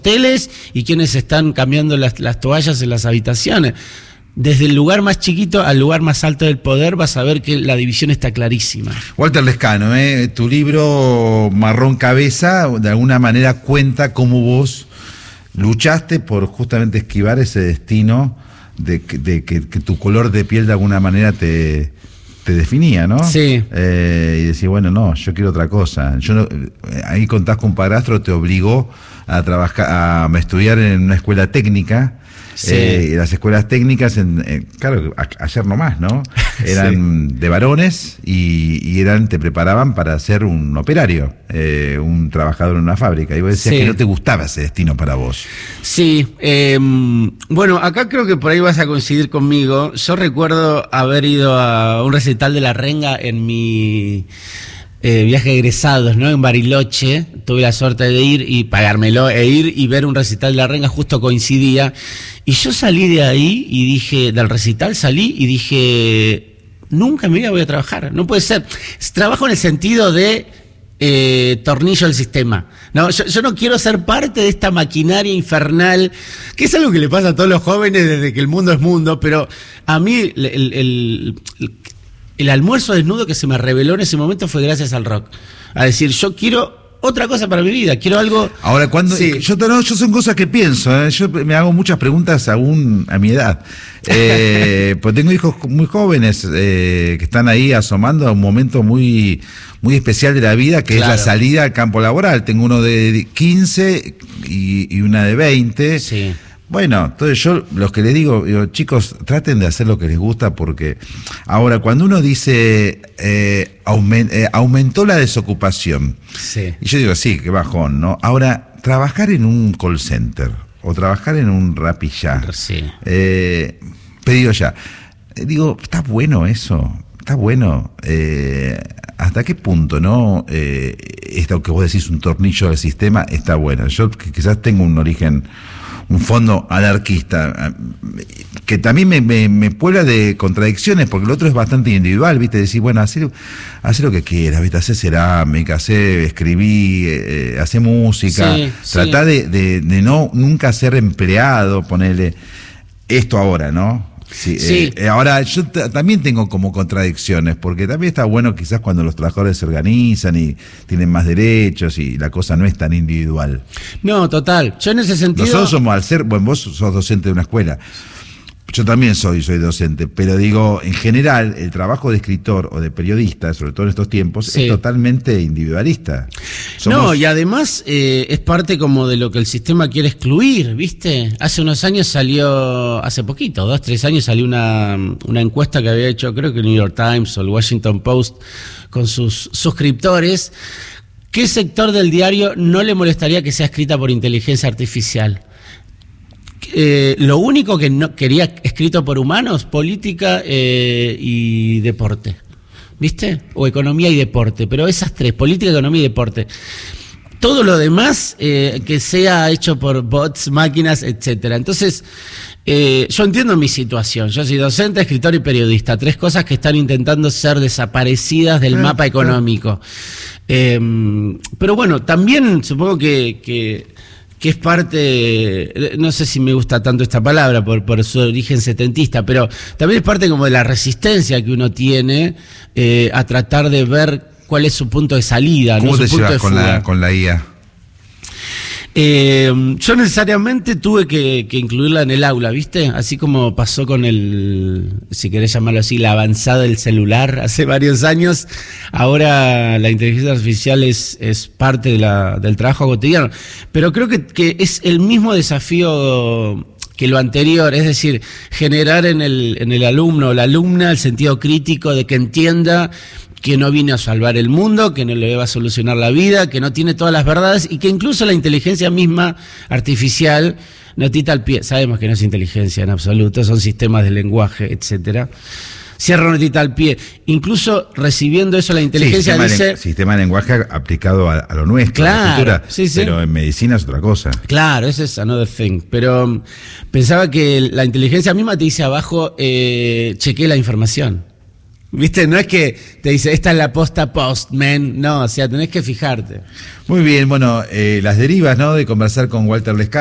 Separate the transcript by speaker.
Speaker 1: hoteles y quienes están cambiando las toallas en las habitaciones. Desde el lugar más chiquito al lugar más alto del poder vas a ver que la división está clarísima.
Speaker 2: Walter Lescano, tu libro Marrón Cabeza de alguna manera cuenta cómo vos luchaste por justamente esquivar ese destino de que tu color de piel de alguna manera te definía, ¿no?
Speaker 1: Sí.
Speaker 2: Y decís, bueno, no, yo quiero otra cosa. Ahí contás con un padrastro, te obligó a trabajar, a estudiar en una escuela técnica.
Speaker 1: Sí.
Speaker 2: Las escuelas técnicas, claro, ayer nomás, ¿no? Eran sí, de varones y te preparaban para ser un operario, un trabajador en una fábrica. Y vos decías que no te gustaba ese destino para vos.
Speaker 1: Sí, bueno, acá creo que por ahí vas a coincidir conmigo. Yo recuerdo haber ido a un recital de La Renga en mi viaje de egresados, ¿no? En Bariloche. Tuve la suerte de ir y pagármelo e ir y ver un recital de La Renga, justo coincidía. Y yo salí de ahí y dije, del recital salí y dije, nunca en mi vida voy a trabajar. No puede ser. Trabajo en el sentido de tornillo del sistema. No, yo no quiero ser parte de esta maquinaria infernal, que es algo que le pasa a todos los jóvenes desde que el mundo es mundo, pero a mí el almuerzo desnudo que se me reveló en ese momento fue gracias al rock. A decir, yo quiero otra cosa para mi vida, quiero algo...
Speaker 2: Ahora, cuando yo son cosas que pienso, yo me hago muchas preguntas aún a mi edad. Pues tengo hijos muy jóvenes que están ahí asomando a un momento muy, muy especial de la vida, que claro, es la salida al campo laboral. Tengo uno de 15 y una de 20.
Speaker 1: Sí.
Speaker 2: Bueno, entonces yo los que les digo, chicos, traten de hacer lo que les gusta, porque ahora cuando uno dice aumentó la desocupación,
Speaker 1: sí,
Speaker 2: y yo digo, sí, qué bajón, ¿no? Ahora, trabajar en un call center o trabajar en un Rappi Ya,
Speaker 1: sí,
Speaker 2: pedido ya, digo, está bueno eso, está bueno. ¿Hasta qué punto, no? Esto que vos decís, un tornillo del sistema, está bueno. Yo quizás tengo un origen, un fondo anarquista, que también me puebla de contradicciones, porque el otro es bastante individual, ¿viste? Decir, bueno, hacer lo que quieras, ¿viste? Hacer cerámica, escribí, hacer música,
Speaker 1: sí,
Speaker 2: tratar de nunca ser empleado, ponerle esto ahora, ¿no? Sí,
Speaker 1: sí.
Speaker 2: Ahora yo también tengo como contradicciones, porque también está bueno quizás cuando los trabajadores se organizan y tienen más derechos y la cosa no es tan individual.
Speaker 1: No, total. Yo en ese sentido...
Speaker 2: Nosotros somos, vos sos docente de una escuela, yo también soy docente, pero digo, en general, el trabajo de escritor o de periodista, sobre todo en estos tiempos, es totalmente individualista.
Speaker 1: No, y además es parte como de lo que el sistema quiere excluir, ¿viste? Hace unos años salió, hace poquito, 2, 3 años salió una encuesta que había hecho, creo que el New York Times o el Washington Post, con sus suscriptores. ¿Qué sector del diario no le molestaría que sea escrita por inteligencia artificial? Lo único que no quería escrito por humanos, política y deporte, ¿viste? O economía y deporte, pero esas tres, política, economía y deporte. Todo lo demás que sea hecho por bots, máquinas, etcétera. Entonces, yo entiendo mi situación. Yo soy docente, escritor y periodista. 3 cosas que están intentando ser desaparecidas del mapa económico. Pero bueno, también supongo que es parte, no sé si me gusta tanto esta palabra por su origen setentista, pero también es parte como de la resistencia que uno tiene a tratar de ver cuál es su punto de salida.
Speaker 2: ¿Cómo te llevas con la IA?
Speaker 1: Yo necesariamente tuve que incluirla en el aula, ¿viste? Así como pasó con si querés llamarlo así, la avanzada del celular hace varios años. Ahora la inteligencia artificial es parte del trabajo cotidiano. Pero creo que es el mismo desafío que lo anterior, es decir, generar en el alumno o la alumna el sentido crítico de que entienda que no viene a salvar el mundo, que no le va a solucionar la vida, que no tiene todas las verdades y que incluso la inteligencia misma artificial notita al pie. Sabemos que no es inteligencia en absoluto, son sistemas de lenguaje, etcétera. Cierra notita al pie. Incluso recibiendo eso, la inteligencia dice...
Speaker 2: Sistema de lenguaje aplicado a lo nuestro,
Speaker 1: claro,
Speaker 2: a la cultura,
Speaker 1: sí.
Speaker 2: Pero en medicina es otra cosa.
Speaker 1: Claro, ese es another thing. Pero pensaba que la inteligencia misma te dice abajo, chequee la información. ¿Viste? No es que te dice, esta es la posta Postman. No, o sea, tenés que fijarte.
Speaker 2: Muy bien, bueno, las derivas, ¿no? De conversar con Walter Lescano.